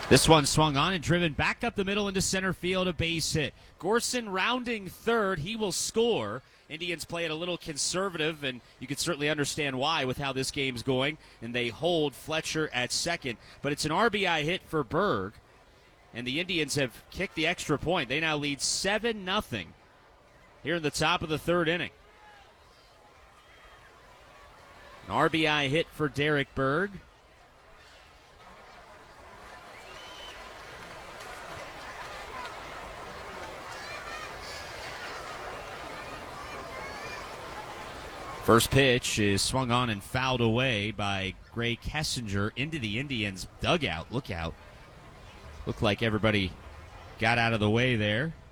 This one swung on and driven back up the middle into center field, a base hit. Gorson rounding third. He will score. Indians play it a little conservative, and you can certainly understand why with how this game's going. And they hold Fletcher at second. But it's an RBI hit for Berg, and the Indians have kicked the extra point. They now lead 7-0 here in the top of the third inning. An RBI hit for Derek Berg. First pitch is swung on and fouled away by Gray Kessinger into the Indians' dugout. Look out. Looked like everybody got out of the way there.